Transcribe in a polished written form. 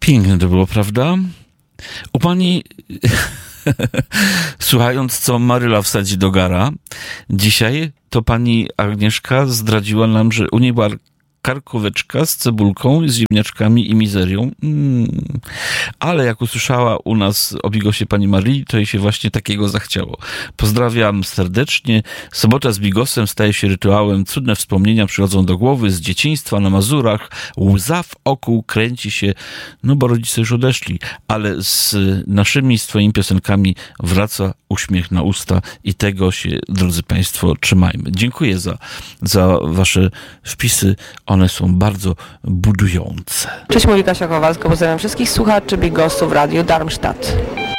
Piękne to było, prawda? U pani, słuchając, co Maryla wsadzi do gara, dzisiaj to pani Agnieszka zdradziła nam, że u niej była karkóweczka z cebulką, z ziemniaczkami i mizerią. Ale jak usłyszała u nas o bigosie pani Marii, to jej się właśnie takiego zachciało. Pozdrawiam serdecznie. Sobota z bigosem staje się rytuałem. Cudne wspomnienia przychodzą do głowy z dzieciństwa na Mazurach. Łza w oku kręci się, no bo rodzice już odeszli, ale z naszymi, z twoimi piosenkami wraca uśmiech na usta i tego się, drodzy państwo, trzymajmy. Dziękuję za wasze wpisy. One są bardzo budujące. Cześć, mówi Kasia Kowalska. Pozdrawiam wszystkich słuchaczy Bigosów w Radiu Darmstadt.